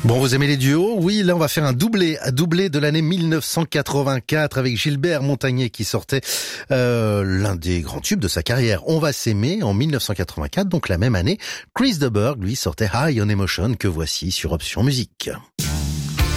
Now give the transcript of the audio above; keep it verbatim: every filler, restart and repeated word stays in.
Bon, vous aimez les duos? Oui, là on va faire un doublé, un doublé de l'année mille neuf cent quatre-vingt-quatre avec Gilbert Montagné qui sortait euh, l'un des grands tubes de sa carrière. On va s'aimer en mille neuf cent quatre-vingt-quatre, donc la même année. Chris de Burgh, lui, sortait High on Emotion que voici sur Option Musique.